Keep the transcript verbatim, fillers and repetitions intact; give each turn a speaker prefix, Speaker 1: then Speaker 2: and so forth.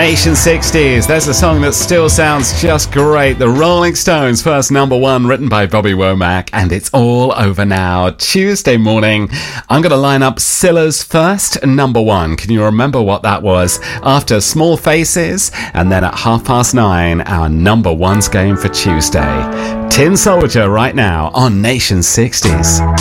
Speaker 1: Nation sixties. There's a song that still sounds just great. The Rolling Stones' first number one, written by Bobby Womack, and it's all over now. Tuesday morning, I'm going to line up Scylla's first number one. Can you remember what that was? After Small Faces, and then at half past nine, our number ones game for Tuesday. Tin Soldier right now on Nation sixties.